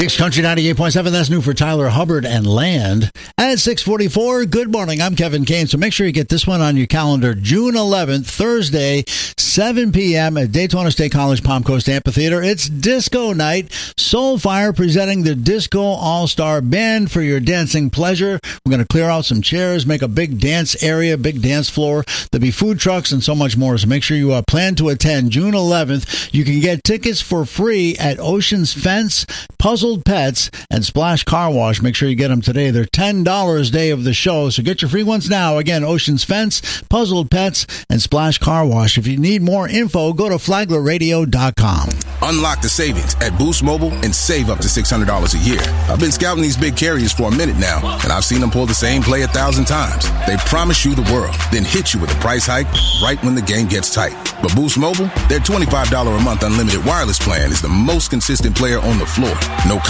Kicks Country 98.7. That's new for Tyler Hubbard and Land. At 6:44, good morning. I'm Kevin Kane. So make sure you get this one on your calendar. June 11th, Thursday, 7 p.m. at Daytona State College Palm Coast Amphitheater. It's disco night. Soulfire presenting the Disco All-Star Band for your dancing pleasure. We're going to clear out some chairs, make a big dance area, big dance floor. There'll be food trucks and so much more. So make sure you plan to attend June 11th. You can get tickets for free at Ocean's Fence, Puzzled Pets, and Splash Car Wash. Make sure you get them today. They're $10 day of the show, so get your free ones now. Again, Ocean's Fence, Puzzled Pets, and Splash Car Wash. If you need more info, go to flaglerradio.com. Unlock the savings at Boost Mobile and save up to $600 a year. I've been scouting these big carriers for a minute now, and I've seen them pull the same play 1,000 times. They promise you the world, then hit you with a price hike right when the game gets tight. But Boost Mobile, their $25 a month unlimited wireless plan is the most consistent player on the floor. No